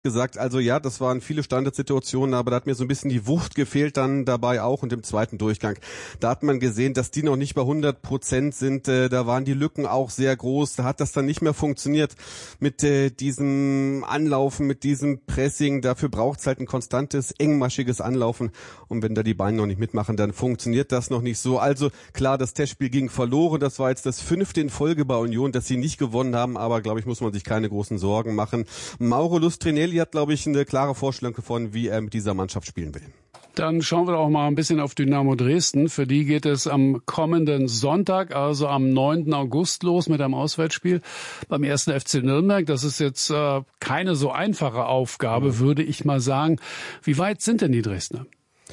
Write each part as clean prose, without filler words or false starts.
gesagt, also ja, das waren viele Standardsituationen, aber da hat mir so ein bisschen die Wucht gefehlt dann dabei auch und im zweiten Durchgang. Da hat man gesehen, dass die noch nicht bei 100% sind, da waren die Lücken auch sehr groß, da hat das dann nicht mehr funktioniert mit diesem Anlaufen, mit diesem Pressing, dafür braucht's halt ein konstantes, engmaschiges Anlaufen und wenn da die Beine noch nicht mitmachen, dann funktioniert das noch nicht so. Also klar, das Testspiel ging verloren, das war jetzt das 5. in Folge bei Union, dass sie nicht gewonnen haben, aber glaube ich, muss man sich keine großen Sorgen machen. Mauro Lustrinelli hat, glaube ich, eine klare Vorstellung davon, wie er mit dieser Mannschaft spielen will. Dann schauen wir doch mal ein bisschen auf Dynamo Dresden. Für die geht es am kommenden Sonntag, also am 9. August los mit einem Auswärtsspiel beim 1. FC Nürnberg. Das ist jetzt keine so einfache Aufgabe, würde ich mal sagen. Wie weit sind denn die Dresdner?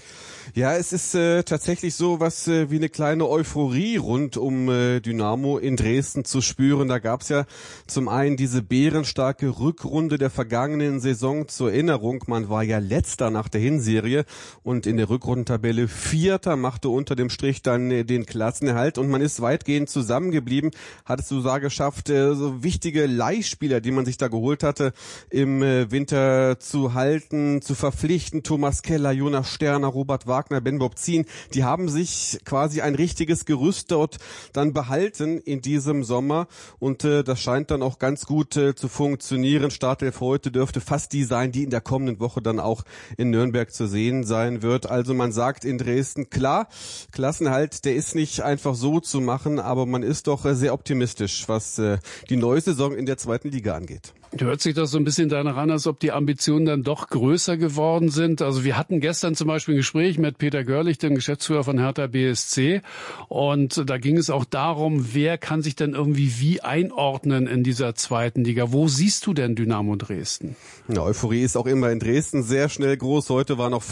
Ja, es ist tatsächlich so was wie eine kleine Euphorie rund um Dynamo in Dresden zu spüren. Da gab's ja zum einen diese bärenstarke Rückrunde der vergangenen Saison zur Erinnerung. Man war ja Letzter nach der Hinserie und in der Rückrundentabelle Vierter, machte unter dem Strich dann den Klassenerhalt und man ist weitgehend zusammengeblieben, hat es sogar geschafft, so wichtige Leihspieler, die man sich da geholt hatte, im Winter zu halten, zu verpflichten. Thomas Keller, Jonas Sterner, Robert Wagner, Ben Bobzin, die haben sich quasi ein richtiges Gerüst dort dann behalten in diesem Sommer und das scheint dann auch ganz gut zu funktionieren. Startelf heute dürfte fast die sein, die in der kommenden Woche dann auch in Nürnberg zu sehen sein wird. Also man sagt in Dresden, klar, Klassenerhalt, der ist nicht einfach so zu machen, aber man ist doch sehr optimistisch, was die neue Saison in der 2. Liga angeht. Hört sich das so ein bisschen danach an, als ob die Ambitionen dann doch größer geworden sind. Also wir hatten gestern zum Beispiel ein Gespräch mit Peter Görlich, dem Geschäftsführer von Hertha BSC. Und da ging es auch darum, wer kann sich denn irgendwie wie einordnen in dieser 2. Liga. Wo siehst du denn Dynamo Dresden? Ja, Euphorie ist auch immer in Dresden sehr schnell groß. Heute waren noch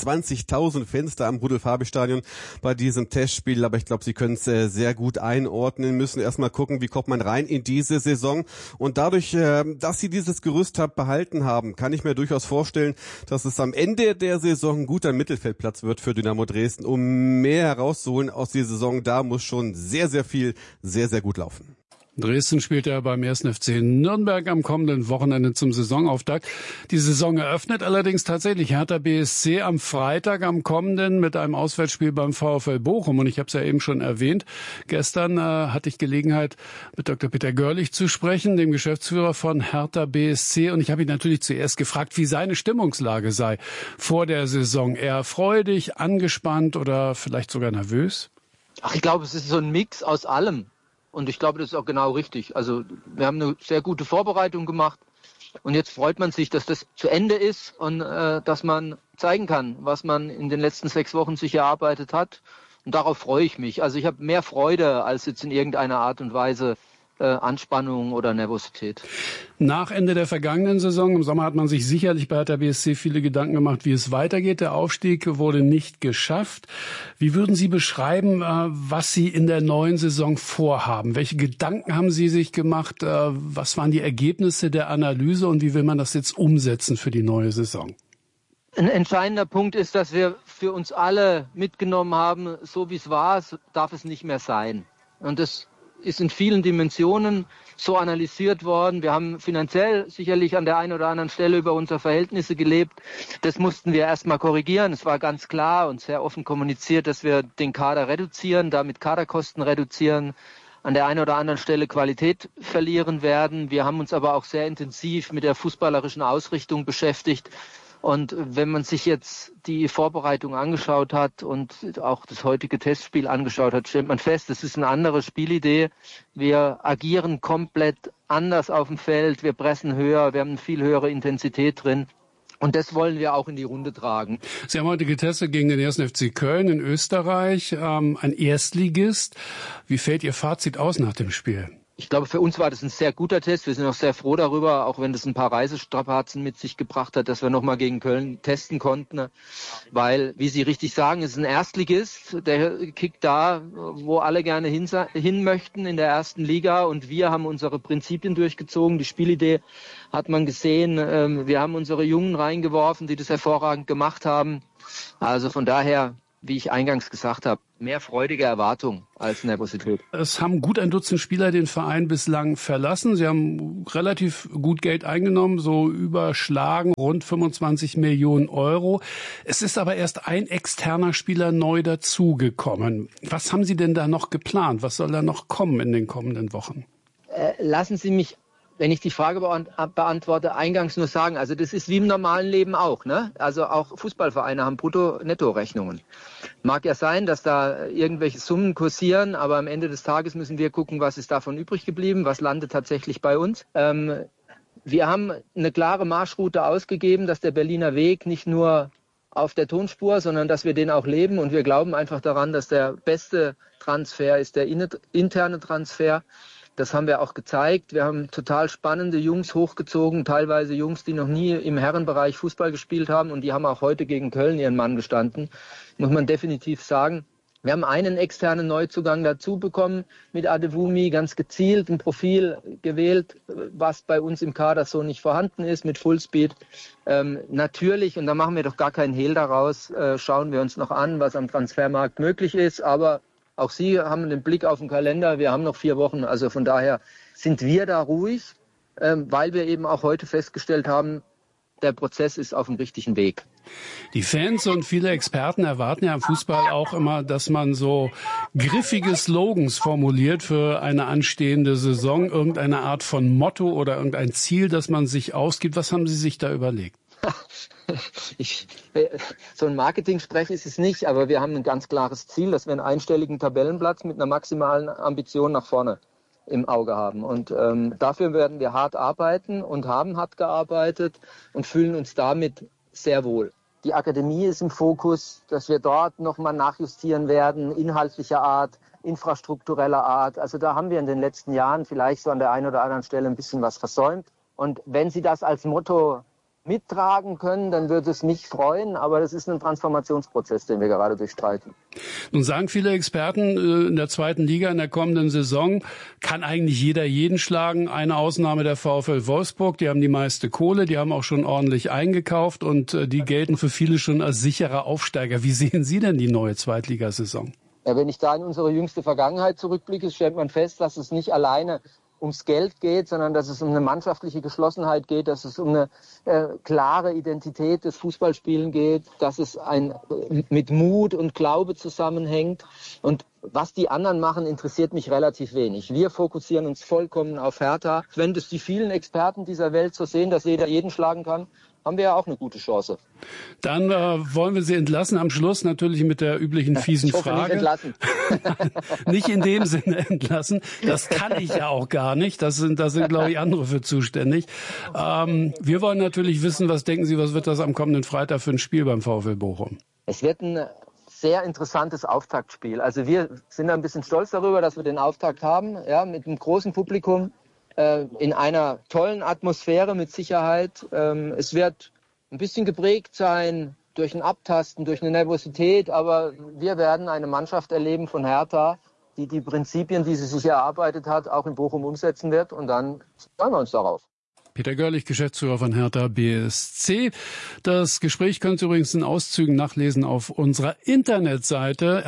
25.000 Fans da am Rudolf-Habich-Stadion bei diesem Testspiel. Aber ich glaube, sie können es sehr gut einordnen, müssen erstmal gucken, wie kommt man rein in diese Saison. Und dadurch, dass sie dieses Gerüst behalten haben, kann ich mir durchaus vorstellen, dass es am Ende der Saison ein guter Mittelfeldplatz wird für Dynamo Dresden. Um mehr herauszuholen aus dieser Saison, da muss schon sehr, sehr viel, sehr, sehr gut laufen. Dresden spielt ja beim 1. FC Nürnberg am kommenden Wochenende zum Saisonauftakt. Die Saison eröffnet allerdings tatsächlich Hertha BSC am Freitag am kommenden mit einem Auswärtsspiel beim VfL Bochum. Und ich habe es ja eben schon erwähnt, gestern hatte ich Gelegenheit, mit Dr. Peter Görlich zu sprechen, dem Geschäftsführer von Hertha BSC. Und ich habe ihn natürlich zuerst gefragt, wie seine Stimmungslage sei vor der Saison. Eher freudig, angespannt oder vielleicht sogar nervös? Ach, ich glaube, es ist so ein Mix aus allem. Und ich glaube, das ist auch genau richtig. Also wir haben eine sehr gute Vorbereitung gemacht. Und jetzt freut man sich, dass das zu Ende ist und dass man zeigen kann, was man in den letzten 6 Wochen sich erarbeitet hat. Und darauf freue ich mich. Also ich habe mehr Freude als jetzt in irgendeiner Art und Weise Anspannung oder Nervosität. Nach Ende der vergangenen Saison, im Sommer hat man sich sicherlich bei Hertha BSC viele Gedanken gemacht, wie es weitergeht. Der Aufstieg wurde nicht geschafft. Wie würden Sie beschreiben, was Sie in der neuen Saison vorhaben? Welche Gedanken haben Sie sich gemacht? Was waren die Ergebnisse der Analyse und wie will man das jetzt umsetzen für die neue Saison? Ein entscheidender Punkt ist, dass wir für uns alle mitgenommen haben, so wie es war, darf es nicht mehr sein. Und das ist in vielen Dimensionen so analysiert worden. Wir haben finanziell sicherlich an der einen oder anderen Stelle über unsere Verhältnisse gelebt. Das mussten wir erstmal korrigieren. Es war ganz klar und sehr offen kommuniziert, dass wir den Kader reduzieren, damit Kaderkosten reduzieren, an der einen oder anderen Stelle Qualität verlieren werden. Wir haben uns aber auch sehr intensiv mit der fußballerischen Ausrichtung beschäftigt. Und wenn man sich jetzt die Vorbereitung angeschaut hat und auch das heutige Testspiel angeschaut hat, stellt man fest, es ist eine andere Spielidee. Wir agieren komplett anders auf dem Feld, wir pressen höher, wir haben eine viel höhere Intensität drin. Und das wollen wir auch in die Runde tragen. Sie haben heute getestet gegen den 1. FC Köln in Österreich, ein Erstligist. Wie fällt Ihr Fazit aus nach dem Spiel? Ich glaube, für uns war das ein sehr guter Test. Wir sind auch sehr froh darüber, auch wenn das ein paar Reisestrapazen mit sich gebracht hat, dass wir nochmal gegen Köln testen konnten. Weil, wie Sie richtig sagen, es ist ein Erstligist. Der kickt da, wo alle gerne hin möchten in der ersten Liga. Und wir haben unsere Prinzipien durchgezogen. Die Spielidee hat man gesehen. Wir haben unsere Jungen reingeworfen, die das hervorragend gemacht haben. Also von daher wie ich eingangs gesagt habe, mehr freudige Erwartung als Nervosität. Es haben gut ein Dutzend Spieler den Verein bislang verlassen. Sie haben relativ gut Geld eingenommen, so überschlagen rund 25 Millionen Euro. Es ist aber erst ein externer Spieler neu dazugekommen. Was haben Sie denn da noch geplant? Was soll da noch kommen in den kommenden Wochen? Lassen Sie mich, wenn ich die Frage beantworte, eingangs nur sagen, also das ist wie im normalen Leben auch, ne? Also auch Fußballvereine haben Brutto-Netto-Rechnungen. Mag ja sein, dass da irgendwelche Summen kursieren, aber am Ende des Tages müssen wir gucken, was ist davon übrig geblieben, was landet tatsächlich bei uns. Wir haben eine klare Marschroute ausgegeben, dass der Berliner Weg nicht nur auf der Tonspur, sondern dass wir den auch leben, und wir glauben einfach daran, dass der beste Transfer ist der interne Transfer. Das haben wir auch gezeigt. Wir haben total spannende Jungs hochgezogen, teilweise Jungs, die noch nie im Herrenbereich Fußball gespielt haben, und die haben auch heute gegen Köln ihren Mann gestanden, muss man definitiv sagen. Wir haben einen externen Neuzugang dazu bekommen mit Adewumi, ganz gezielt ein Profil gewählt, was bei uns im Kader so nicht vorhanden ist, mit Fullspeed. Natürlich, und da machen wir doch gar keinen Hehl daraus, schauen wir uns noch an, was am Transfermarkt möglich ist, aber auch Sie haben den Blick auf den Kalender. Wir haben noch 4 Wochen. Also von daher sind wir da ruhig, weil wir eben auch heute festgestellt haben, der Prozess ist auf dem richtigen Weg. Die Fans und viele Experten erwarten ja im Fußball auch immer, dass man so griffige Slogans formuliert für eine anstehende Saison, irgendeine Art von Motto oder irgendein Ziel, das man sich ausgibt. Was haben Sie sich da überlegt? So ein Marketing-Sprech ist es nicht, aber wir haben ein ganz klares Ziel, dass wir einen einstelligen Tabellenplatz mit einer maximalen Ambition nach vorne im Auge haben. Und dafür werden wir hart arbeiten und haben hart gearbeitet und fühlen uns damit sehr wohl. Die Akademie ist im Fokus, dass wir dort nochmal nachjustieren werden, inhaltlicher Art, infrastruktureller Art. Also da haben wir in den letzten Jahren vielleicht so an der einen oder anderen Stelle ein bisschen was versäumt. Und wenn Sie das als Motto mittragen können, dann würde es mich freuen, aber das ist ein Transformationsprozess, den wir gerade durchstreiten. Nun sagen viele Experten, in der 2. Liga in der kommenden Saison kann eigentlich jeder jeden schlagen. Eine Ausnahme der VfL Wolfsburg, die haben die meiste Kohle, die haben auch schon ordentlich eingekauft und die gelten für viele schon als sicherer Aufsteiger. Wie sehen Sie denn die neue Zweitligasaison? Ja, wenn ich da in unsere jüngste Vergangenheit zurückblicke, stellt man fest, dass es nicht alleine ums Geld geht, sondern dass es um eine mannschaftliche Geschlossenheit geht, dass es um eine klare Identität des Fußballspielen geht, dass es mit Mut und Glaube zusammenhängt. Und was die anderen machen, interessiert mich relativ wenig. Wir fokussieren uns vollkommen auf Hertha. Wenn das die vielen Experten dieser Welt so sehen, dass jeder jeden schlagen kann, haben wir ja auch eine gute Chance. Dann wollen wir Sie entlassen. Am Schluss natürlich mit der üblichen fiesen Frage. Nicht entlassen. Nicht in dem Sinne entlassen. Das kann ich ja auch gar nicht. Da sind glaube ich, andere für zuständig. Wir wollen natürlich wissen, was denken Sie, was wird das am kommenden Freitag für ein Spiel beim VfL Bochum? Es wird ein sehr interessantes Auftaktspiel. Also wir sind ein bisschen stolz darüber, dass wir den Auftakt haben, ja, mit einem großen Publikum. In einer tollen Atmosphäre mit Sicherheit. Es wird ein bisschen geprägt sein durch ein Abtasten, durch eine Nervosität, aber wir werden eine Mannschaft erleben von Hertha, die die Prinzipien, die sie sich erarbeitet hat, auch in Bochum umsetzen wird, und dann freuen wir uns darauf. Peter Görlich, Geschäftsführer von Hertha BSC. Das Gespräch könnt ihr übrigens in Auszügen nachlesen auf unserer Internetseite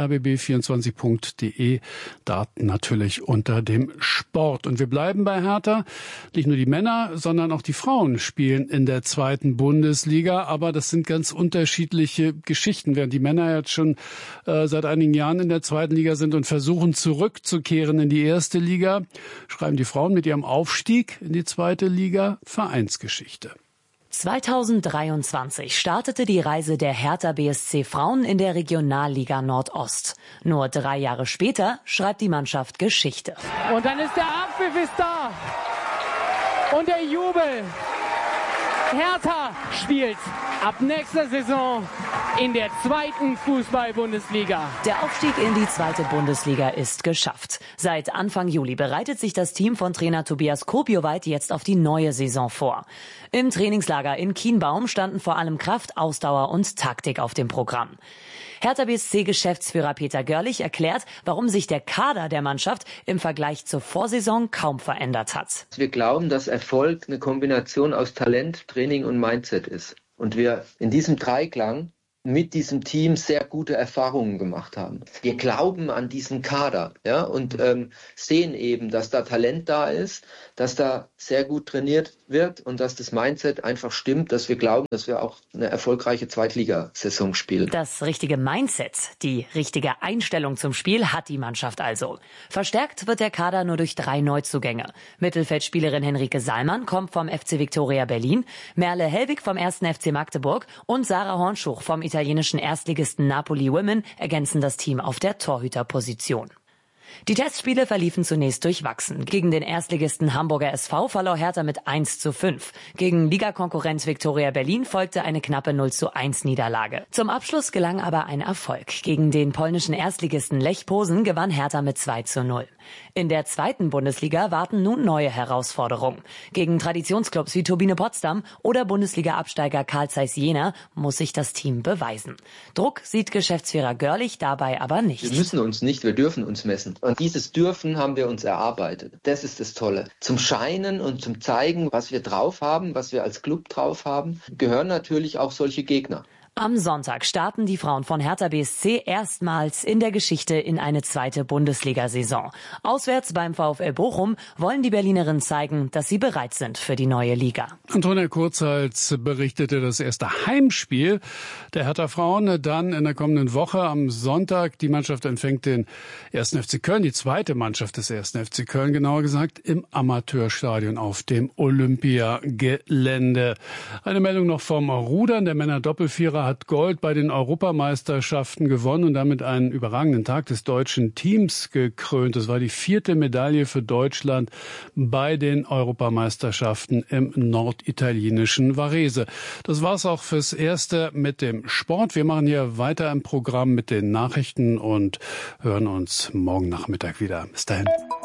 rbb24.de, da natürlich unter dem Sport. Und wir bleiben bei Hertha. Nicht nur die Männer, sondern auch die Frauen spielen in der 2. Bundesliga. Aber das sind ganz unterschiedliche Geschichten. Während die Männer jetzt schon seit einigen Jahren in der 2. Liga sind und versuchen zurückzukehren in die 1. Liga, schreiben die Frauen mit ihrem Aufstieg in die 2. Liga Vereinsgeschichte. 2023 startete die Reise der Hertha BSC Frauen in der Regionalliga Nordost. Nur 3 Jahre später schreibt die Mannschaft Geschichte. Und dann ist der Abpfiff ist da. Und der Jubel. Hertha spielt ab nächster Saison in der 2. Fußball-Bundesliga. Der Aufstieg in die 2. Bundesliga ist geschafft. Seit Anfang Juli bereitet sich das Team von Trainer Tobias Kopioweit jetzt auf die neue Saison vor. Im Trainingslager in Kienbaum standen vor allem Kraft, Ausdauer und Taktik auf dem Programm. Hertha BSC-Geschäftsführer Peter Görlich erklärt, warum sich der Kader der Mannschaft im Vergleich zur Vorsaison kaum verändert hat. Wir glauben, dass Erfolg eine Kombination aus Talent, Training und Mindset ist. Und wir in diesem Dreiklang mit diesem Team sehr gute Erfahrungen gemacht haben. Wir glauben an diesen Kader, ja, und sehen eben, dass da Talent da ist, dass da sehr gut trainiert wird und dass das Mindset einfach stimmt, dass wir glauben, dass wir auch eine erfolgreiche Zweitligasaison spielen. Das richtige Mindset, die richtige Einstellung zum Spiel hat die Mannschaft also. Verstärkt wird der Kader nur durch 3 Neuzugänge. Mittelfeldspielerin Henrike Sallmann kommt vom FC Viktoria Berlin, Merle Hellwig vom 1. FC Magdeburg und Sarah Hornschuch vom italienischen Erstligisten Napoli Women ergänzen das Team auf der Torhüterposition. Die Testspiele verliefen zunächst durchwachsen. Gegen den Erstligisten Hamburger SV verlor Hertha mit 1:5. Gegen Ligakonkurrent Viktoria Berlin folgte eine knappe 0:1 Niederlage. Zum Abschluss gelang aber ein Erfolg. Gegen den polnischen Erstligisten Lech Posen gewann Hertha mit 2:0. In der 2. Bundesliga warten nun neue Herausforderungen. Gegen Traditionsclubs wie Turbine Potsdam oder Bundesliga-Absteiger Carl Zeiss Jena muss sich das Team beweisen. Druck sieht Geschäftsführer Görlich dabei aber nicht. Wir müssen uns nicht, wir dürfen uns messen. Und dieses Dürfen haben wir uns erarbeitet. Das ist das Tolle. Zum Scheinen und zum Zeigen, was wir drauf haben, was wir als Club drauf haben, gehören natürlich auch solche Gegner. Am Sonntag starten die Frauen von Hertha BSC erstmals in der Geschichte in eine 2. Bundesliga-Saison. Auswärts beim VfL Bochum wollen die Berlinerinnen zeigen, dass sie bereit sind für die neue Liga. Antonia Kurzhals berichtete das erste Heimspiel der Hertha Frauen. Dann in der kommenden Woche am Sonntag. Die Mannschaft empfängt den 1. FC Köln, die zweite Mannschaft des 1. FC Köln, genauer gesagt, im Amateurstadion auf dem Olympiagelände. Eine Meldung noch vom Rudern. Der Männer-Doppelvierer hat Gold bei den Europameisterschaften gewonnen und damit einen überragenden Tag des deutschen Teams gekrönt. Das war die 4. Medaille für Deutschland bei den Europameisterschaften im norditalienischen Varese. Das war's auch fürs Erste mit dem Sport. Wir machen hier weiter im Programm mit den Nachrichten und hören uns morgen Nachmittag wieder. Bis dahin.